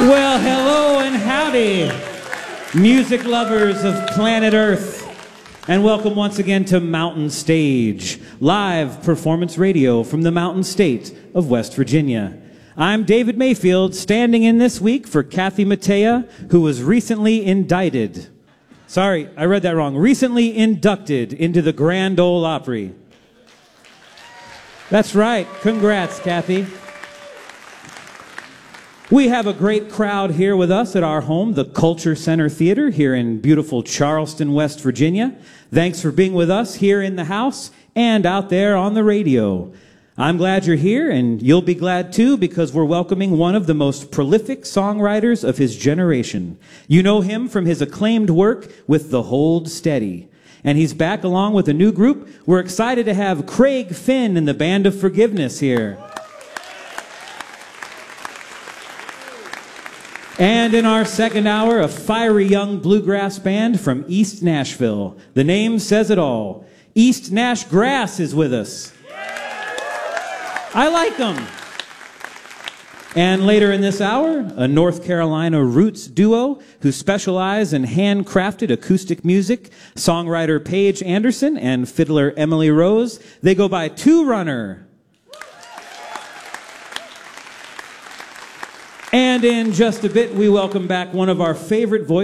Well, hello and howdy, music lovers of planet Earth, and welcome once again to Mountain Stage, live performance radio from the Mountain State of West Virginia. I'm David Mayfield, standing in this week for Kathy Mattea, who was recently indicted. Sorry, I read that wrong. Recently inducted into the Grand Ole Opry. That's right. Congrats, Kathy. We have a great crowd here with us at our home, the Culture Center Theater, here in beautiful Charleston, West Virginia. Thanks for being with us here in the house and out there on the radio. I'm glad you're here, and you'll be glad too, because we're welcoming one of the most prolific songwriters of his generation. You know him from his acclaimed work with The Hold Steady. And he's back along with a new group. We're excited to have Craig Finn and the Band of Forgiveness here. And in our second hour, a fiery young bluegrass band from East Nashville. The name says it all. East Nash Grass is with us. I like them. And later in this hour, a North Carolina roots duo who specialize in handcrafted acoustic music, songwriter Paige Anderson and fiddler Emily Rose. They go by Two Runner. And in just a bit, we welcome back one of our favorite voices.